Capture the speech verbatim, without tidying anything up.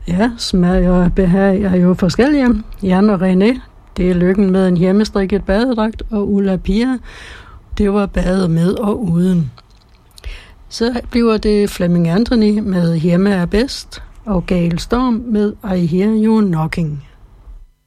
Ja, smag og behag er jo forskellige. Jan og René, det er Lykken med en hjemmestrikket badedragt, og Ulla Pia, det var bade med og uden. Så bliver det Flemming Anthony med Hjemme er bedst, og Gail Storm med I Hear You Knocking.